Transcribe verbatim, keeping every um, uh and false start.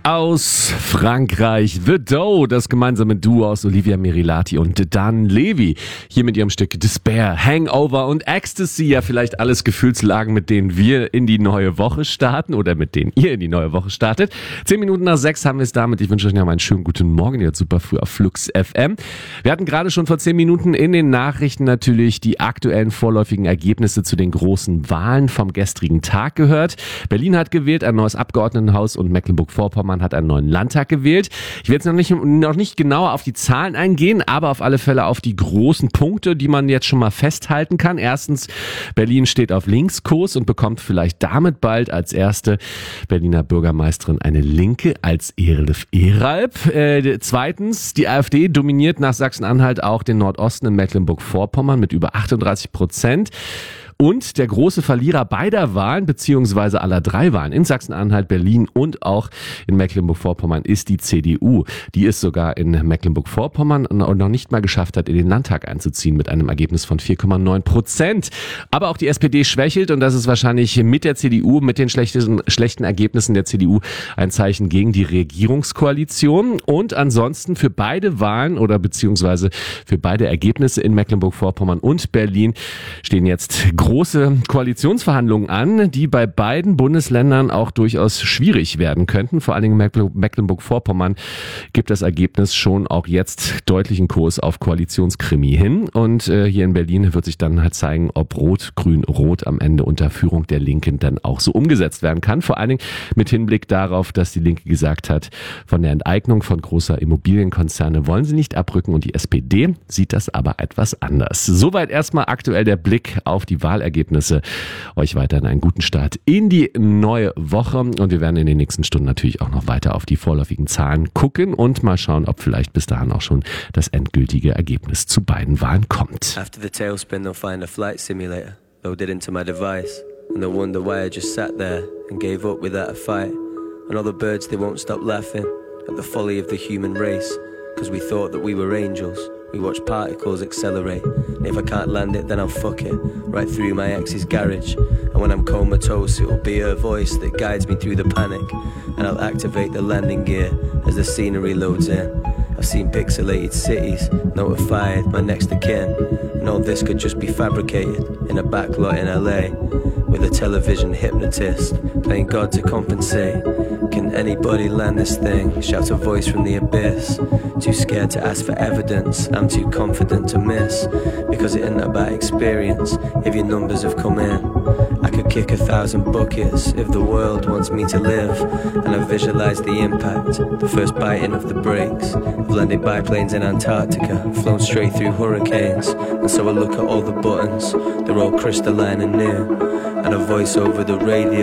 Aus Frankreich, The Doe, das gemeinsame Duo aus Olivia Merilati und Dan Levy. Hier mit ihrem Stück Despair, Hangover und Ecstasy. Ja, vielleicht alles Gefühlslagen, mit denen wir in die neue Woche starten oder mit denen ihr in die neue Woche startet. Zehn Minuten nach sechs haben wir es damit. Ich wünsche euch noch einen schönen guten Morgen. Jetzt super früh auf Flux F M. Wir hatten gerade schon vor zehn Minuten in den Nachrichten natürlich die aktuellen vorläufigen Ergebnisse zu den großen Wahlen vom gestrigen Tag gehört. Berlin hat gewählt, ein neues Abgeordnetenhaus, und Mecklenburg-Vorpommern hat einen neuen Landtag gewählt. Ich will jetzt noch nicht, noch nicht genauer auf die Zahlen eingehen, aber auf alle Fälle auf die großen Punkte, die man jetzt schon mal festhalten kann. Erstens, Berlin steht auf Linkskurs und bekommt vielleicht damit bald als erste Berliner Bürgermeisterin eine Linke als Ehrlif Eralb. Äh, zweitens, die AfD dominiert nach Sachsen-Anhalt auch den Nordosten in Mecklenburg-Vorpommern mit über achtunddreißig Prozent. Und der große Verlierer beider Wahlen, beziehungsweise aller drei Wahlen in Sachsen-Anhalt, Berlin und auch in Mecklenburg-Vorpommern ist die C D U. Die es sogar in Mecklenburg-Vorpommern noch nicht mal geschafft hat, in den Landtag einzuziehen mit einem Ergebnis von vier Komma neun Prozent. Aber auch die S P D schwächelt, und das ist wahrscheinlich mit der C D U, mit den schlechten, schlechten Ergebnissen der C D U ein Zeichen gegen die Regierungskoalition. Und ansonsten für beide Wahlen oder beziehungsweise für beide Ergebnisse in Mecklenburg-Vorpommern und Berlin stehen jetzt große Koalitionsverhandlungen an, die bei beiden Bundesländern auch durchaus schwierig werden könnten. Vor allen Dingen in Mecklenburg-Vorpommern gibt das Ergebnis schon auch jetzt deutlichen Kurs auf Koalitionskrimi hin. Und äh, hier in Berlin wird sich dann halt zeigen, ob Rot, Grün, Rot am Ende unter Führung der Linken dann auch so umgesetzt werden kann. Vor allen Dingen mit Hinblick darauf, dass die Linke gesagt hat, von der Enteignung von großer Immobilienkonzerne wollen sie nicht abrücken, und die S P D sieht das aber etwas anders. Soweit erstmal aktuell der Blick auf die Wahl. Ergebnisse. Euch weiterhin einen guten Start in die neue Woche, und wir werden in den nächsten Stunden natürlich auch noch weiter auf die vorläufigen Zahlen gucken und mal schauen, ob vielleicht bis dahin auch schon das endgültige Ergebnis zu beiden Wahlen kommt. After the tailspin, they'll find a flight simulator loaded into my device, and they'll wonder why I just sat there and gave up without a fight. And all the birds, they won't stop laughing at the folly of the human race, because we thought that we were angels. We watch particles accelerate, and if I can't land it, then I'll fuck it right through my ex's garage. And when I'm comatose, it'll be her voice that guides me through the panic, and I'll activate the landing gear as the scenery loads in. I've seen pixelated cities, notified my next of kin, and all this could just be fabricated in a backlot in L A, with a television hypnotist playing God to compensate. Can anybody land this thing? Shouts a voice from the abyss. Too scared to ask for evidence, I'm too confident to miss, because it isn't about experience if your numbers have come in. I could kick a thousand buckets if the world wants me to live, and I visualize the impact, the first biting of the brakes. I've landed biplanes in Antarctica, flown straight through hurricanes, and so I look at all the buttons, they're all crystalline and new, and a voice over the radio